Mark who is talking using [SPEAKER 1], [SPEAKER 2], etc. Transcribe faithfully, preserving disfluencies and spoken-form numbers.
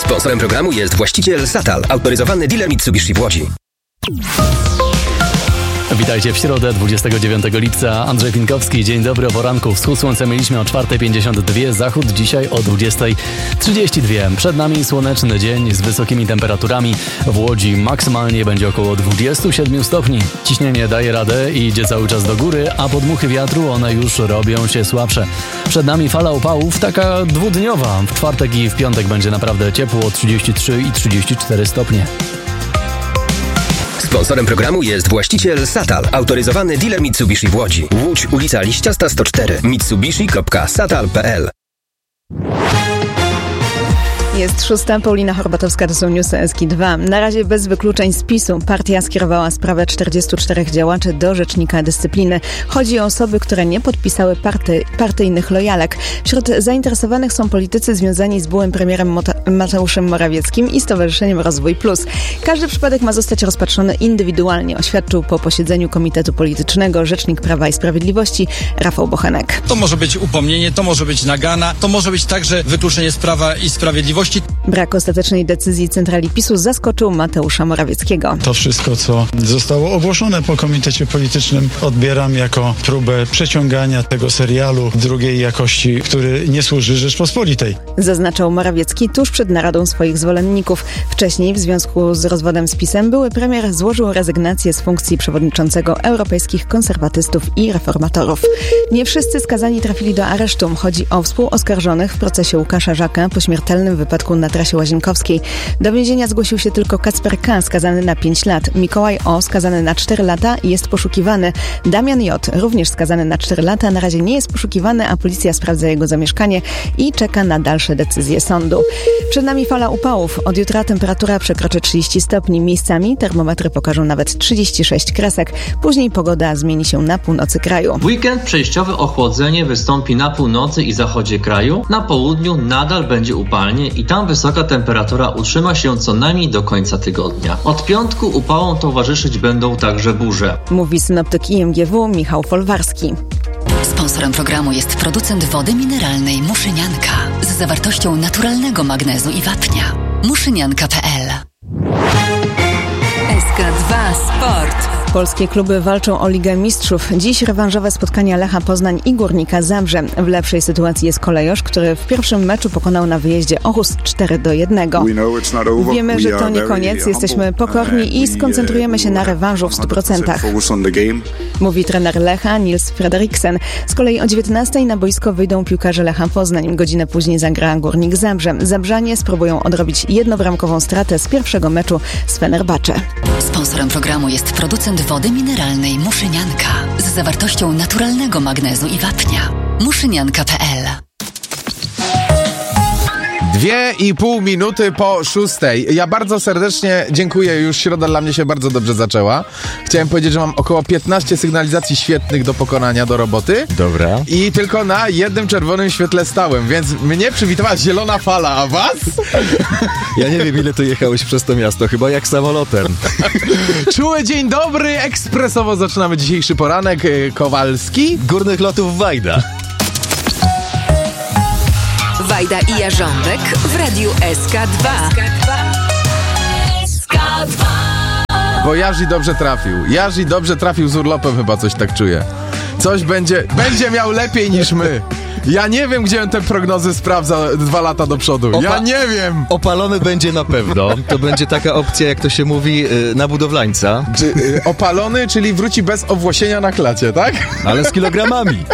[SPEAKER 1] Sponsorem programu jest właściciel Satal, autoryzowany dealer Mitsubishi w Łodzi.
[SPEAKER 2] Witajcie w środę, dwudziestego dziewiątego lipca. Andrzej Pinkowski, dzień dobry o poranku. Wschód słońca mieliśmy o czwarta pięćdziesiąt dwa, zachód dzisiaj o dwudziesta trzydzieści dwa. Przed nami słoneczny dzień z wysokimi temperaturami. W Łodzi maksymalnie będzie około dwadzieścia siedem stopni. Ciśnienie daje radę i idzie cały czas do góry, a podmuchy wiatru one już robią się słabsze. Przed nami fala upałów, taka dwudniowa. W czwartek i w piątek będzie naprawdę ciepło, trzydzieści trzy i trzydzieści cztery stopnie.
[SPEAKER 1] Sponsorem programu jest właściciel Satal, autoryzowany dealer Mitsubishi w Łodzi. Łódź, ulica Liściasta sto cztery, mitsubishi kropka satal kropka p l.
[SPEAKER 3] Jest szósta, Paulina Horbatowska, to są newsy S K dwa. Na razie bez wykluczeń z PiSu. Partia skierowała sprawę czterdziestu czterech działaczy do Rzecznika Dyscypliny. Chodzi o osoby, które nie podpisały party, partyjnych lojalek. Wśród zainteresowanych są politycy związani z byłym premierem Mota- Mateuszem Morawieckim i Stowarzyszeniem Rozwój Plus. Każdy przypadek ma zostać rozpatrzony indywidualnie, oświadczył po posiedzeniu Komitetu Politycznego rzecznik Prawa i Sprawiedliwości Rafał Bochenek.
[SPEAKER 4] To może być upomnienie, to może być nagana, to może być także wykluczenie z Prawa i Sprawiedliwości.
[SPEAKER 3] Brak ostatecznej decyzji centrali PiSu zaskoczył Mateusza Morawieckiego.
[SPEAKER 5] To wszystko, co zostało ogłoszone po komitecie politycznym, odbieram jako próbę przeciągania tego serialu drugiej jakości, który nie służy Rzeczpospolitej.
[SPEAKER 3] Zaznaczał Morawiecki tuż przed naradą swoich zwolenników. Wcześniej w związku z rozwodem z PiS-em były premier złożył rezygnację z funkcji przewodniczącego Europejskich Konserwatystów i Reformatorów. Nie wszyscy skazani trafili do aresztu. Chodzi o współoskarżonych w procesie Łukasza Żaka po śmiertelnym wypadku na trasie Łazienkowskiej. Do więzienia zgłosił się tylko Kacper K., skazany na pięć lat. Mikołaj O., skazany na cztery lata i jest poszukiwany. Damian J., również skazany na cztery lata, na razie nie jest poszukiwany, a policja sprawdza jego zamieszkanie i czeka na dalsze decyzje sądu. Przed nami fala upałów. Od jutra temperatura przekroczy trzydzieści stopni. Miejscami termometry pokażą nawet trzydzieści sześć kresek. Później pogoda zmieni się na północy kraju.
[SPEAKER 6] W weekend przejściowe ochłodzenie wystąpi na północy i zachodzie kraju. Na południu nadal będzie upalnie i tam wysoka temperatura utrzyma się co najmniej do końca tygodnia. Od piątku upałom towarzyszyć będą także burze.
[SPEAKER 3] Mówi synoptyk I M G W Michał Folwarski.
[SPEAKER 7] Sponsorem programu jest producent wody mineralnej Muszynianka z zawartością naturalnego magnezu i wapnia. muszynianka kropka p l.
[SPEAKER 8] S K dwa Sport.
[SPEAKER 3] Polskie kluby walczą o Ligę Mistrzów. Dziś rewanżowe spotkania Lecha Poznań i Górnika Zabrze. W lepszej sytuacji jest Kolejosz, który w pierwszym meczu pokonał na wyjeździe Ochóz cztery do jednego. Wiemy, że to nie koniec, jesteśmy pokorni i skoncentrujemy się na rewanżu w stu procentach. Mówi trener Lecha Nils Frederiksen. Z kolei o dziewiętnastej na boisko wyjdą piłkarze Lecha Poznań. Godzinę później zagra Górnik Zabrze. Zabrzanie spróbują odrobić jednobramkową stratę z pierwszego meczu z Fenerbahce.
[SPEAKER 7] Sponsorem programu jest producent wody mineralnej Muszynianka z zawartością naturalnego magnezu i wapnia. muszynianka kropka p l.
[SPEAKER 9] Dwie i pół minuty po szóstej. Ja bardzo serdecznie dziękuję, już środa dla mnie się bardzo dobrze zaczęła. Chciałem powiedzieć, że mam około piętnaście sygnalizacji świetnych do pokonania, do roboty.
[SPEAKER 10] Dobra.
[SPEAKER 9] I tylko na jednym czerwonym świetle stałem, więc mnie przywitała zielona fala, a was?
[SPEAKER 10] Ja nie wiem, ile ty jechałeś przez to miasto, chyba jak samolotem.
[SPEAKER 9] Czuły dzień dobry, ekspresowo zaczynamy dzisiejszy poranek. Kowalski.
[SPEAKER 10] Górnych Lotów Wajda.
[SPEAKER 8] Wajda i Jarząbek w radiu S K dwa. S K dwa.
[SPEAKER 9] Bo Jarzi dobrze trafił. Jarzi dobrze trafił z urlopem, chyba coś tak czuję. Coś będzie, będzie miał lepiej niż my. Ja nie wiem, gdzie on te prognozy sprawdza dwa lata do przodu. Opa- ja nie wiem.
[SPEAKER 10] Opalony będzie na pewno. To będzie taka opcja, jak to się mówi, yy, na budowlańca.
[SPEAKER 9] Czy, yy, opalony, czyli wróci bez owłosienia na klacie, tak?
[SPEAKER 10] Ale z kilogramami.